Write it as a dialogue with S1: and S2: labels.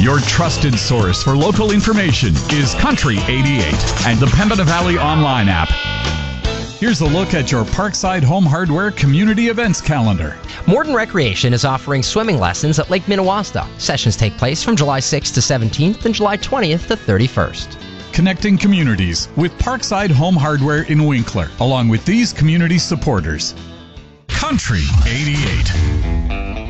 S1: Your trusted source for local information is Country 88 and the Pembina Valley online app. Here's a look at your Parkside Home Hardware community events calendar.
S2: Morton Recreation is offering swimming lessons at Lake Minnewaska. Sessions take place from July 6th to 17th and July 20th to 31st.
S1: Connecting communities with Parkside Home Hardware in Winkler, along with these community supporters. Country 88.